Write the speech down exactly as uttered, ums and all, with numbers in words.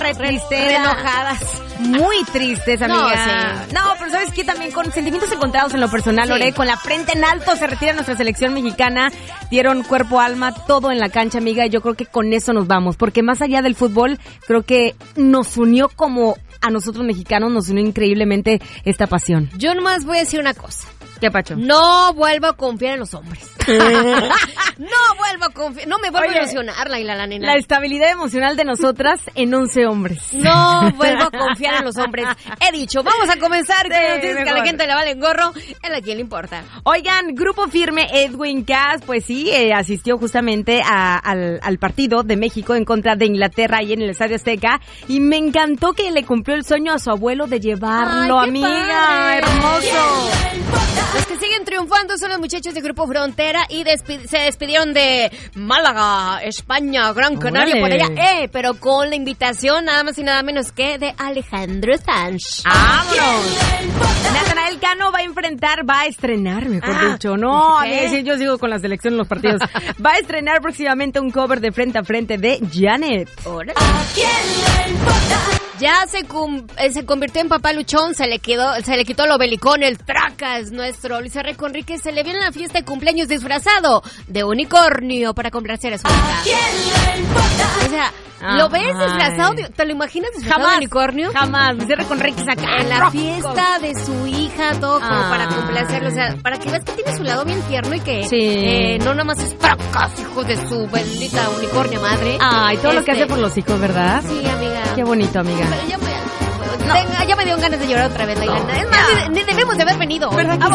Re tristes, re enojadas. Muy tristes, amiga. No, sí. No, pero ¿sabes qué? También con sentimientos encontrados en lo personal, sí. Lore, con la frente en alto se retira nuestra selección mexicana. Dieron cuerpo, alma, todo en la cancha, amiga. Y yo creo que con eso nos vamos. Porque más allá del fútbol, creo que nos unió como a nosotros mexicanos, nos unió increíblemente esta pasión. Yo nomás voy a decir una cosa. ¿Qué, Pacho? No vuelvo a confiar en los hombres. No vuelvo a confiar. No me vuelvo Oye, a ilusionar, Laila, la nena. La estabilidad emocional de nosotras en once hombres. No vuelvo a confiar en los hombres. He dicho, vamos a comenzar. Sí, que nos dices que a la gente le vale gorro. Es a quien le importa. Oigan, Grupo Firme, Edwin Cass, pues sí, eh, asistió justamente a, al, al partido de México en contra de Inglaterra ahí en el Estadio Azteca. Y me encantó que le cumplió el sueño a su abuelo de llevarlo, Ay, amiga. Padre. Hermoso. Los que siguen triunfando son los muchachos de Grupo Frontera y despi- se despidieron de Málaga, España, Gran Canaria, por allá. Eh, pero con la invitación nada más y nada menos que de Alejandro Sanz. ¡Vámonos! Natanael Cano va a enfrentar, va a estrenar, mejor ah, dicho. No, a mí sí, yo sigo con la selección en los partidos. Va a estrenar próximamente un cover de Frente a Frente de Janet. ¿Ahora? ¿A quién le importa? Ya se, cum- eh, se convirtió en papá luchón, se le quedó, se le quitó lo belicón, el tracas. Nuestro Luis R. Conríquez se le vio en la fiesta de cumpleaños disfrazado de unicornio para complacer a su hija. ¿A quién le importa? O sea, ¿lo ves disfrazado? ¿Te lo imaginas disfrazado jamás, de unicornio? Jamás, Luis R. Conríquez acá. En la fiesta de su hija, todo como ah. para complacerlo. O sea, para que veas que tiene su lado bien tierno y que sí. eh, no nada más es tracas, hijo de su bendita unicornia madre. Ay, todo este... lo que hace por los hijos, ¿verdad? Sí, amiga. Qué bonito, amiga. Pero ya me, no. Tenga, ya me dio ganas de llorar otra vez, Laila. No. Es más, no. ni, ni debemos de haber venido.